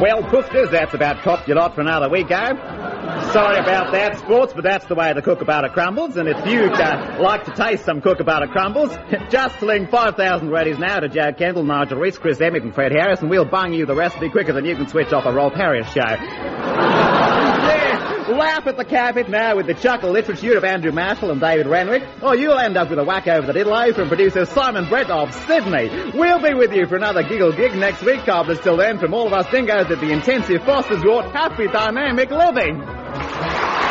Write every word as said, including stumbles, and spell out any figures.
Well, Pufters, that's about copped your lot for another week, eh? Sorry about that, sports, but that's the way the kookaburra crumbles, and if you'd uh, like to taste some kookaburra crumbles, just sling five thousand readies now to Joe Kendall, Nigel Reese, Chris Emmett and Fred Harris, and we'll bung you the recipe quicker than you can switch off a Rolf Harris show. Yeah, laugh at the carpet now with the chuckle literature of Andrew Marshall and David Renwick, or you'll end up with a whack over the diddle from producer Simon Brett of Sydney. We'll be with you for another giggle gig next week, cobblers. Till then, from all of us dingoes at the Intensive Fosters Ward, happy dynamic living.